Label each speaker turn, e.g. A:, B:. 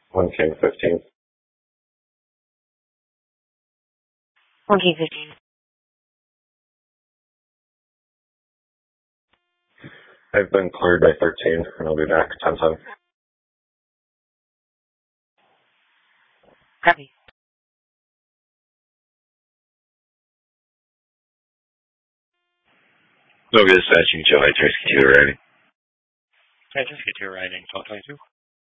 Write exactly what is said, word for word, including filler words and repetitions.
A: One king fifteen.
B: One king fifteen.
A: I've been cleared by thirteen, and I'll be back ten ten.
B: Copy.
C: No good dispatching, Joe. I trace computer writing.
D: I just get your writing, twelve twenty-two.